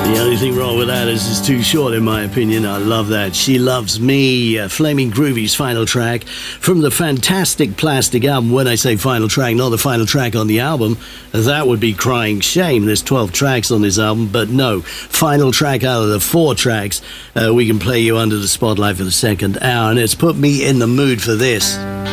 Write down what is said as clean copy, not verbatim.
The only thing wrong with that is it's too short, in my opinion. I love that. She Loves Me, Flaming Groovy's final track from the fantastic Plastic album. When I say final track, not the final track on the album, that would be crying shame. There's 12 tracks on this album, but no, final track out of the 4 tracks we can play you under the spotlight for the second hour, and it's put me in the mood for this.